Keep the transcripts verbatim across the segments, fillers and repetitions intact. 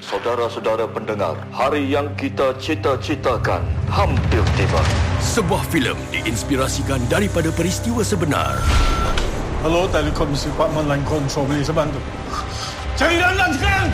Saudara-saudara pendengar, hari yang kita cita-citakan hampir tiba. Sebuah filem diinspirasikan daripada peristiwa sebenar. Hello, Telekom Department Line Control, boleh saya bantu? Cari Lan sekarang!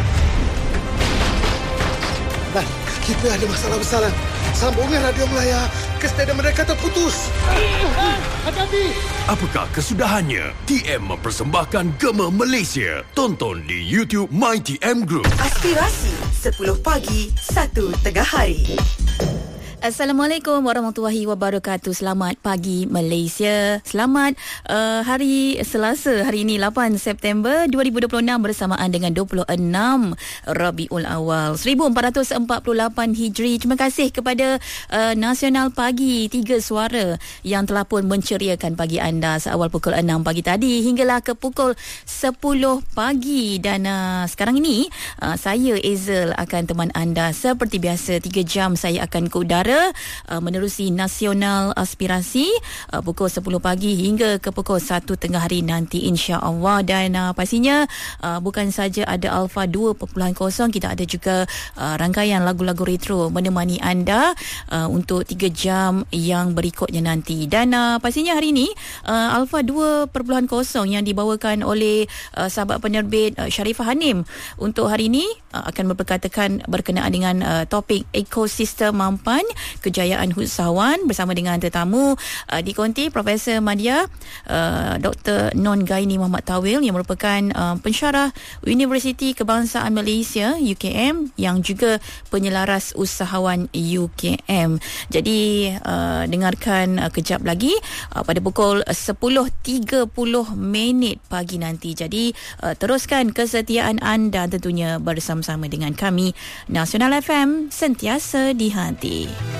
Lan, kita ada masalah besar, Lan. Sambungan radio Melaya ke stadium mereka terputus. Hati-hati! Apakah kesudahannya? T M mempersembahkan Gema Malaysia. Tonton di YouTube My T M Group. Aspirasi sepuluh pagi, satu tengah hari. Assalamualaikum warahmatullahi wabarakatuh. Selamat pagi Malaysia. Selamat uh, hari Selasa, hari ini lapan September dua ribu dua puluh enam bersamaan dengan dua puluh enam Rabiul Awal seribu empat ratus empat puluh lapan Hijri. Terima kasih kepada uh, Nasional Pagi Tiga Suara yang telah pun menceriakan pagi anda seawal pukul enam pagi tadi hinggalah ke pukul sepuluh pagi. Dan uh, sekarang ini uh, saya Ezel akan teman anda seperti biasa. Tiga jam saya akan ke udara Uh, menerusi Nasional Aspirasi uh, pukul sepuluh pagi hingga ke pukul satu tengah hari nanti insya-Allah. Dan uh, pastinya uh, bukan saja ada Alpha dua titik kosong, kita ada juga uh, rangkaian lagu-lagu retro menemani anda uh, untuk tiga jam yang berikutnya nanti. Dan uh, pastinya hari ini uh, Alpha dua titik kosong yang dibawakan oleh uh, sahabat penerbit uh, Sharifah Hanim untuk hari ini uh, akan berperkatakan berkenaan dengan uh, topik ekosistem mampan kejayaan usahawan bersama dengan tetamu uh, di konti Profesor Madya uh, Doktor Non Gaini Muhammad Tawil yang merupakan uh, pensyarah Universiti Kebangsaan Malaysia U K M yang juga penyelaras usahawan U K M. Jadi uh, dengarkan uh, kejap lagi uh, pada pukul sepuluh tiga puluh minit pagi nanti. Jadi uh, teruskan kesetiaan anda tentunya bersama-sama dengan kami Nasional F M, sentiasa di hati.